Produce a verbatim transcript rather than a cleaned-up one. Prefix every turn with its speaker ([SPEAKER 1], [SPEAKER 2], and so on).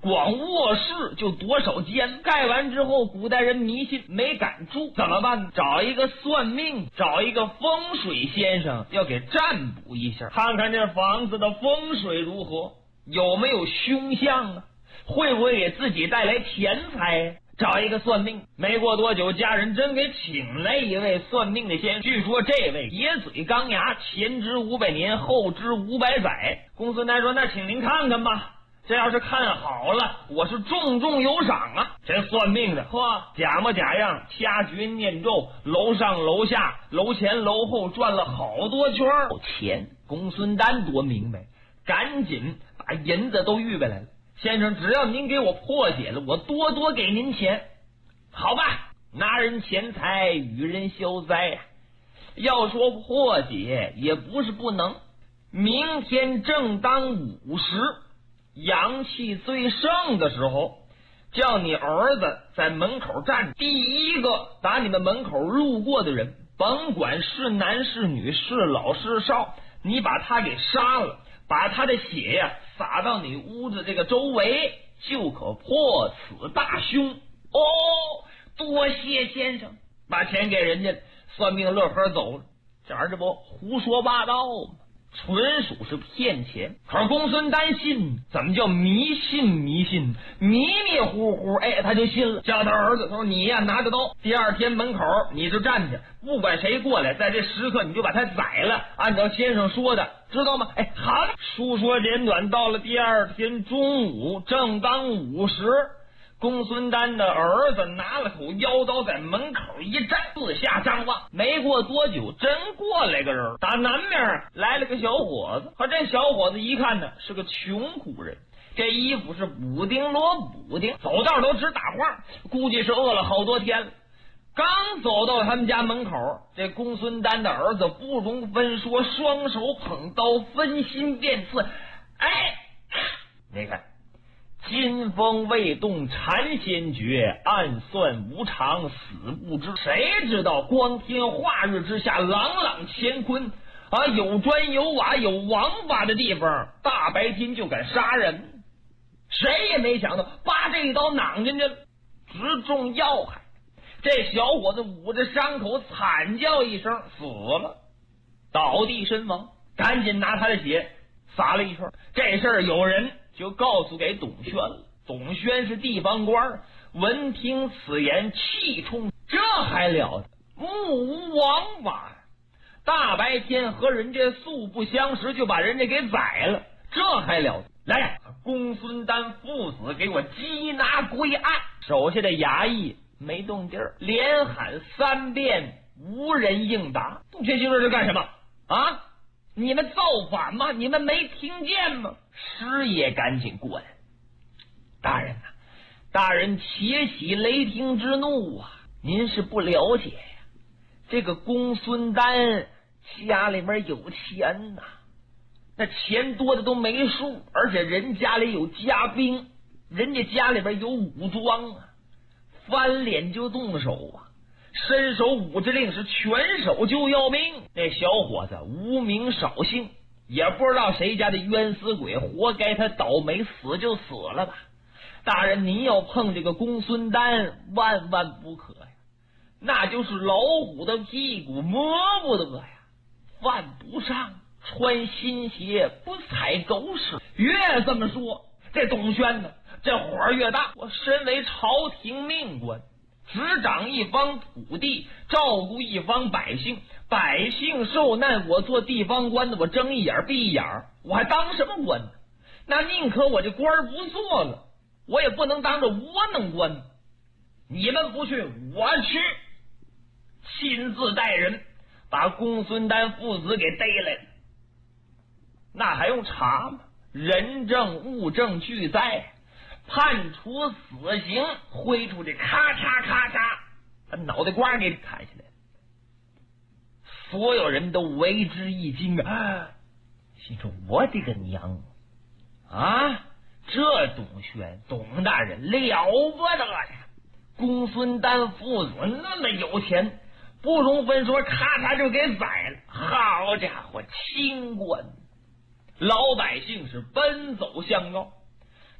[SPEAKER 1] 光卧室就多少间，盖完之后古代人迷信没敢住，怎么办？找一个算命，找一个风水先生要给占卜一下，看看这房子的风水如何，有没有凶相啊，会不会给自己带来钱财。找一个算命，没过多久家人真给请来一位算命的先生，据说这位铁嘴钢牙，前知五百年后知五百载。公孙丹说那请您看看吧，这要是看好了我是重重有赏啊。这算命的呵，假模假样掐诀念咒，楼上楼下楼前楼后转了好多圈有钱。公孙丹多明白，赶紧把银子都预备来了，先生只要您给我破解了，我多多给您钱。好吧，拿人钱财与人消灾啊。要说破解也不是不能，明天正当午时，阳气最盛的时候，叫你儿子在门口站，第一个打你们门口路过的人，甭管是男是女是老是少，你把他给杀了，把他的血呀、啊、洒到你屋子这个周围，就可破此大凶。哦，多谢先生，把钱给人家，算命乐呵走了。这儿这不胡说八道吗？纯属是骗钱。可是公孙丹信，怎么叫迷信迷信？迷迷糊糊，哎，他就信了。叫他儿子说：“你呀，拿着刀，第二天门口你就站着，不管谁过来，在这时刻你就把他宰了，按照先生说的，知道吗？”哎，好了。书说简短，到了第二天中午，正当午时，公孙丹的儿子拿了口腰刀，在门口一站，四下张望。没过多久，真过来个人，打南面来了个小伙子。可这小伙子一看呢，是个穷苦人，这衣服是补丁罗补丁，走道都直打晃，估计是饿了好多天了。刚走到他们家门口，这公孙丹的儿子不容分说，双手捧刀，分心便刺。哎，你看，金风未动禅先觉，暗算无常死不知。谁知道光天化日之下，朗朗乾坤啊，有砖有瓦有王法的地方，大白天就敢杀人。谁也没想到，把这一刀攮进去了，直中要害。这小伙子捂着伤口惨叫一声，死了，倒地身亡。赶紧拿他的血撒了一圈。这事儿有人就告诉给董宣了。董宣是地方官，闻听此言气冲，这还了得，目无王法，大白天和人家素不相识就把人家给宰了，这还了得。来，公孙丹父子给我缉拿归案。手下的衙役没动静儿，连喊三遍无人应答。董宣兄这是干什么啊？你们造反吗？你们没听见吗？师爷赶紧过来。大人啊，大人且喜雷霆之怒啊！您是不了解呀，这个公孙丹家里面有钱呐、啊，那钱多的都没数，而且人家里有家兵，人家家里边有武装啊，翻脸就动手啊，伸手武之令是拳手就要命。那小伙子无名少姓，也不知道谁家的冤死鬼，活该他倒霉，死就死了吧。大人您要碰这个公孙丹，万万不可呀，那就是老虎的屁股摸不得呀，犯不上，穿新鞋不踩狗屎。越这么说，这董宣呢，这火越大。我身为朝廷命官，执掌一方土地，照顾一方百姓，百姓受难，我做地方官的，我睁一眼闭一眼，我还当什么官呢？那宁可我这官不做了，我也不能当着窝囊官。你们不去，我去，亲自带人把公孙丹父子给逮来了。那还用查吗？人证物证俱在，判处死刑，挥出这咔嚓咔嚓，把脑袋瓜给砍下来了。所有人都为之一惊啊，心说我的个娘啊！这董宣董大人了不得呀！公孙丹父子那么有钱，不容分说，咔嚓就给宰了。好家伙，清官！老百姓是奔走相告。